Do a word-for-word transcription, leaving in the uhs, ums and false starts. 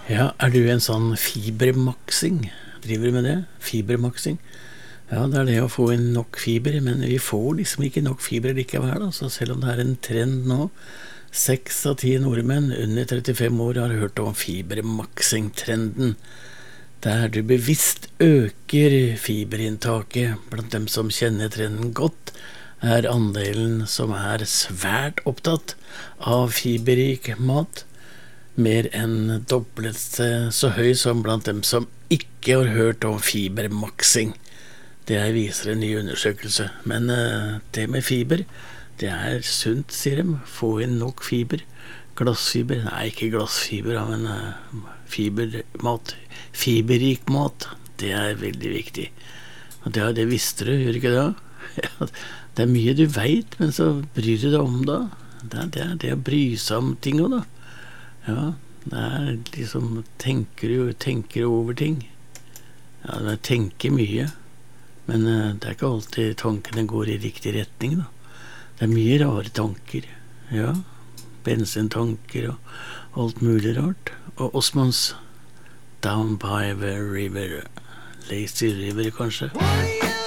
Ja, er du en sånn fibermaksing? Driver du med det? Fibermaksing? Ja, det er det å få inn nok fiber, men vi får liksom ikke nok fiber likevel, da. Så selv om det er en trend nå, seks av ti nordmenn under trettifem år har hørt om fibermaksing-trenden, der du bevisst øker fiberinntaket blant dem som kjenner trenden godt, er andelen som er svært opptatt av fiberrik mat, mer enn dobbelt så høy som blant dem som ikke har hørt om fibermaksing. Det viser en ny undersøkelse. Men uh, det med fiber, det er sunt, sier de. Få inn nok fiber. Glassfiber, nei, ikke glassfiber, men uh, fibermat. Fiberrik mat, det er veldig viktig. Og det, det visste du, gjør ikke det? Ja, det er mye du vet, men så bryr du deg om det. Det er det, det å bry seg om ting også, da. Ja, det er liksom tenker du tenker over ting. Ja, det tenker mye, men uh, det er ikke alltid tankene går i riktig retning, da. Det er mye rare tanker. Ja, bensintanker og alt mulig rart. Og Osmonds Down by the River, Lazy River kanskje.